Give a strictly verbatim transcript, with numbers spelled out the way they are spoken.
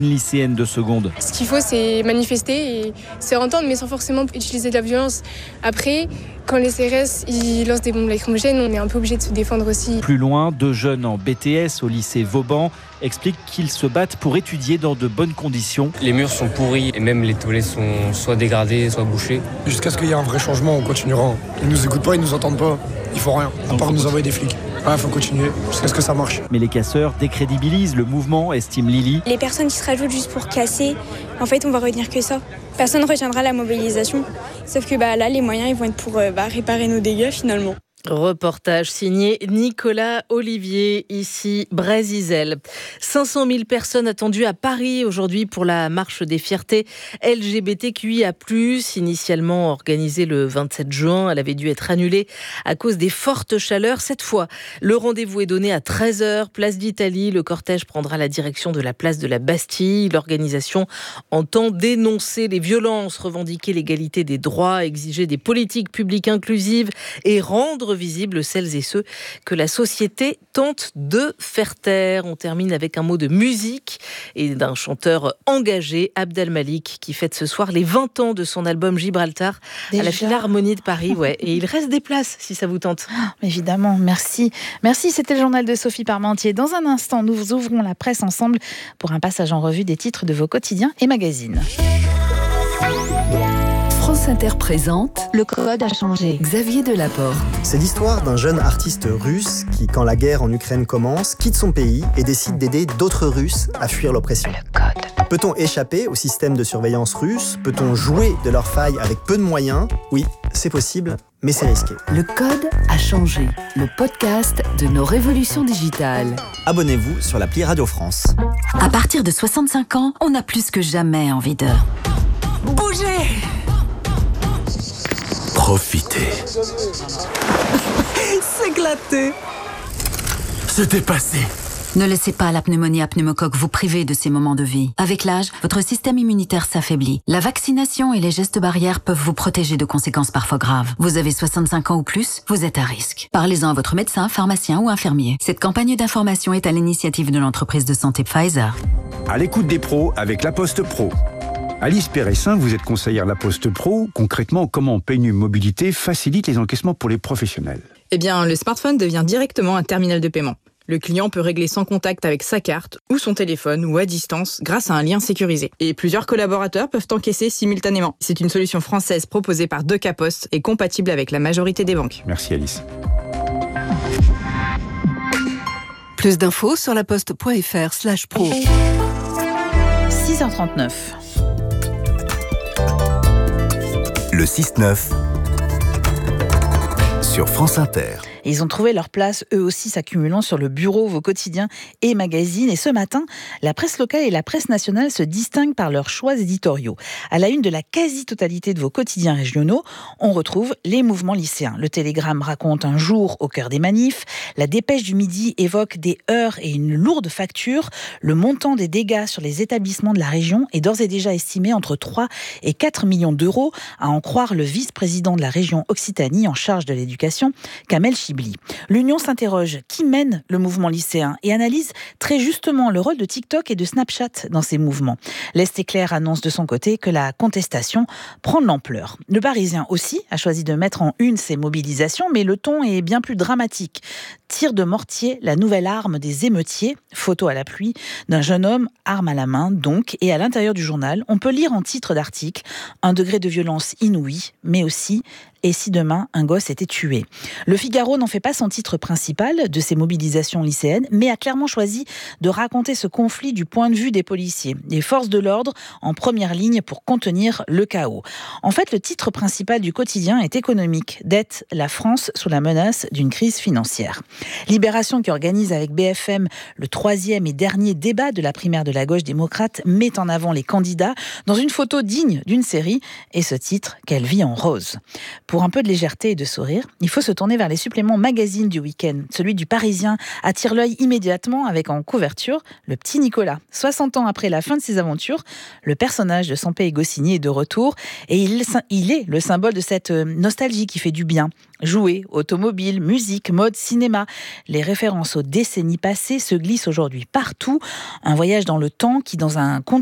Une lycéenne de seconde. Ce qu'il faut, c'est manifester et se entendre, mais sans forcément utiliser de la violence. Après, quand les C R S ils lancent des bombes lacrymogènes, on est un peu obligé de se défendre aussi. Plus loin, deux jeunes en B T S au lycée Vauban expliquent qu'ils se battent pour étudier dans de bonnes conditions. Les murs sont pourris et même les toilettes sont soit dégradées, soit bouchées. Jusqu'à ce qu'il y ait un vrai changement, on continuera. Ils nous écoutent pas, ils nous entendent pas. Il faut rien, à part nous envoyer des flics. Il faut continuer jusqu'à ce que ça marche. Mais les casseurs décrédibilisent le mouvement, estime Lily. Les personnes qui se rajoutent juste pour casser, en fait, on va retenir que ça. Personne ne retiendra la mobilisation. Sauf que bah, là, les moyens ils vont être pour euh, bah, réparer nos dégâts finalement. Reportage signé Nicolas Olivier, ici Brésil. cinq cent mille personnes attendues à Paris aujourd'hui pour la marche des fiertés L G B T Q I A plus, initialement organisée le vingt-sept juin. Elle avait dû être annulée à cause des fortes chaleurs. Cette fois, le rendez-vous est donné à treize heures, place d'Italie. Le cortège prendra la direction de la place de la Bastille. L'organisation entend dénoncer les violences, revendiquer l'égalité des droits, exiger des politiques publiques inclusives et rendre visibles celles et ceux que la société tente de faire taire. On termine avec un mot de musique et d'un chanteur engagé, Abd El-Malik, qui fête ce soir les vingt ans de son album Gibraltar Déjà. à la Philharmonie de Paris. Ouais. Et il reste des places si ça vous tente. Évidemment, merci. Merci, c'était le journal de Sophie Parmentier. Dans un instant, nous ouvrons la presse ensemble pour un passage en revue des titres de vos quotidiens et magazines. France Inter présente Le code a changé. Xavier Delaporte. C'est l'histoire d'un jeune artiste russe qui, quand la guerre en Ukraine commence, quitte son pays et décide d'aider d'autres Russes à fuir l'oppression. Le code. Peut-on échapper au système de surveillance russe ? Peut-on jouer de leurs failles avec peu de moyens ? Oui, c'est possible, mais c'est risqué. Le code a changé. Le podcast de nos révolutions digitales. Abonnez-vous sur l'appli Radio France. À partir de soixante-cinq ans, on a plus que jamais envie de bouger. Profitez. S'éclater. Se dépasser. Ne laissez pas la pneumonie à pneumocoque vous priver de ces moments de vie. Avec l'âge, votre système immunitaire s'affaiblit. La vaccination et les gestes barrières peuvent vous protéger de conséquences parfois graves. Vous avez soixante-cinq ans ou plus, vous êtes à risque. Parlez-en à votre médecin, pharmacien ou infirmier. Cette campagne d'information est à l'initiative de l'entreprise de santé Pfizer. À l'écoute des pros avec La Poste Pro. Alice Péressin, vous êtes conseillère La Poste Pro. Concrètement, comment P N U Mobilité facilite les encaissements pour les professionnels ? Eh bien, le smartphone devient directement un terminal de paiement. Le client peut régler sans contact avec sa carte ou son téléphone ou à distance grâce à un lien sécurisé. Et plusieurs collaborateurs peuvent encaisser simultanément. C'est une solution française proposée par Deca Post et compatible avec la majorité des banques. Merci Alice. Plus d'infos sur laposte.fr slash pro. six heures trente-neuf. Le six neuf sur France Inter. Et ils ont trouvé leur place, eux aussi s'accumulant sur le bureau, vos quotidiens et magazines. Et ce matin, la presse locale et la presse nationale se distinguent par leurs choix éditoriaux. À la une de la quasi-totalité de vos quotidiens régionaux, on retrouve les mouvements lycéens. Le Télégramme raconte un jour au cœur des manifs. La Dépêche du Midi évoque des heurts et une lourde facture. Le montant des dégâts sur les établissements de la région est d'ores et déjà estimé entre trois et quatre millions d'euros, à en croire le vice-président de la région Occitanie en charge de l'éducation, Kamel Chibli. L'Union s'interroge qui mène le mouvement lycéen et analyse très justement le rôle de TikTok et de Snapchat dans ces mouvements. L'Est Éclair annonce de son côté que la contestation prend de l'ampleur. Le Parisien aussi a choisi de mettre en une ces mobilisations, mais le ton est bien plus dramatique. Tir de mortier, la nouvelle arme des émeutiers, photo à la pluie d'un jeune homme, arme à la main donc, et à l'intérieur du journal, on peut lire en titre d'article un degré de violence inouï, mais aussi et si demain un gosse était tué. Le Figaro n'en fait pas son titre principal de ces mobilisations lycéennes, mais a clairement choisi de raconter ce conflit du point de vue des policiers, des forces de l'ordre en première ligne pour contenir le chaos. En fait, le titre principal du quotidien est économique, dette la France sous la menace d'une crise financière. Libération, qui organise avec B F M le troisième et dernier débat de la primaire de la gauche démocrate, met en avant les candidats dans une photo digne d'une série et ce titre qu'elle vit en rose. Pour un peu de légèreté et de sourire, il faut se tourner vers les suppléments magazine du week-end. Celui du Parisien attire l'œil immédiatement avec en couverture le petit Nicolas. soixante ans après la fin de ses aventures, le personnage de Sampé Goscinny est de retour et il, il est le symbole de cette nostalgie qui fait du bien. Jouets, automobiles, musique, mode, cinéma. Les références aux décennies passées se glissent aujourd'hui partout. Un voyage dans le temps qui, dans un